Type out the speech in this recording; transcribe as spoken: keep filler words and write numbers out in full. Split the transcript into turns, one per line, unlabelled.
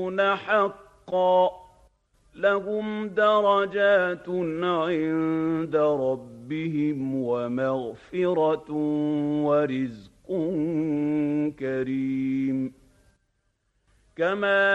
حقا لهم درجات عند ربهم ومغفرة ورزق كريم كما